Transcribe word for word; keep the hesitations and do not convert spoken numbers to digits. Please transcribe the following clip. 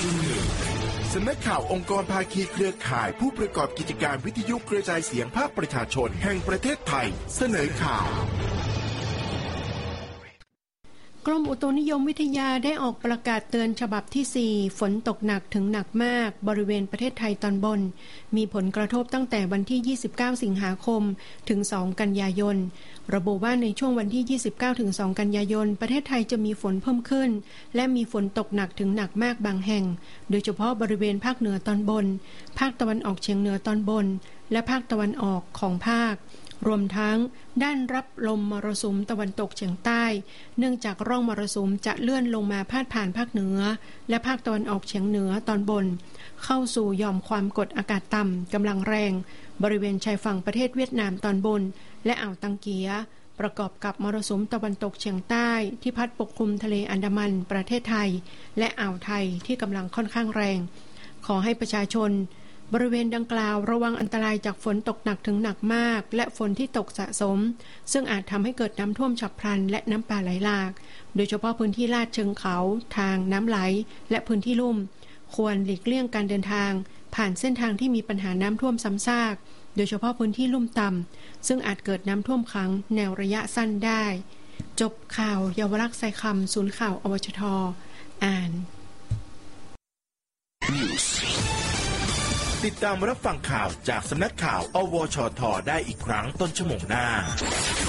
สำนักข่าวองค์กรภาคีเครือข่ายผู้ประกอบกิจการวิทยุกระจายเสียงภาคประชาชนแห่งประเทศไทยเสนอข่าวกรมอุตุนิยมวิทยาได้ออกประกาศเตือนฉบับที่สี่ฝนตกหนักถึงหนักมากบริเวณประเทศไทยตอนบนมีผลกระทบตั้งแต่วันที่ยี่สิบเก้าสิงหาคมถึงสองกันยายนระบุว่าในช่วงวันที่ยี่สิบเก้าถึงสองกันยายนประเทศไทยจะมีฝนเพิ่มขึ้นและมีฝนตกหนักถึงหนักมากบางแห่งโดยเฉพาะบริเวณภาคเหนือตอนบนภาคตะวันออกเฉียงเหนือตอนบนและภาคตะวันออกของภาครวมทั้งด้านรับลมมรสุมตะวันตกเฉียงใต้เนื่องจากร่องมรสุมจะเลื่อนลงมาพาดผ่านภาคเหนือและภาคตะวันออกเฉียงเหนือตอนบนเข้าสู่หย่อมความกดอากาศต่ำกำลังแรงบริเวณชายฝั่งประเทศเวียดนามตอนบนและอ่าวตังเกียประกอบกับมรสุมตะวันตกเฉียงใต้ที่พัดปกคลุมทะเลอันดามันประเทศไทยและอ่าวไทยที่กำลังค่อนข้างแรงขอให้ประชาชนบริเวณดังกล่าวระวังอันตรายจากฝนตกหนักถึงหนักมากและฝนที่ตกสะสมซึ่งอาจทำให้เกิดน้ำท่วมฉับพลันและน้ำป่าไหลหลากโดยเฉพาะพื้นที่ลาดเชิงเขาทางน้ำไหลและพื้นที่ลุ่มควรหลีกเลี่ยงการเดินทางผ่านเส้นทางที่มีปัญหาน้ำท่วมซ้ำซากโดยเฉพาะพื้นที่ลุ่มต่ำซึ่งอาจเกิดน้ำท่วมขังแนวระยะสั้นได้จบข่าวเยาวลักษณ์ไซคำศูนย์ข่าวอวชท.อ่านติดตามรับฟังข่าวจากสำนักข่าวอวชท.ได้อีกครั้งต้นชั่วโมงหน้า